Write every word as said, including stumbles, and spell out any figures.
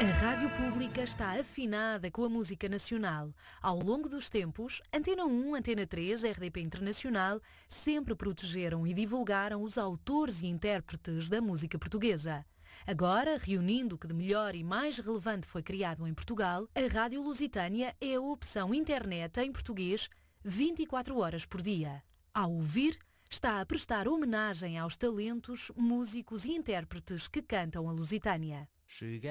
A Rádio Pública está afinada com a música nacional. Ao longo dos tempos, Antena um, Antena três, R D P Internacional sempre protegeram e divulgaram os autores e intérpretes da música portuguesa. Agora, reunindo o que de melhor e mais relevante foi criado em Portugal, a Rádio Lusitânia é a opção internet em português vinte e quatro horas por dia. Ao ouvir, está a prestar homenagem aos talentos, músicos e intérpretes que cantam a Lusitânia.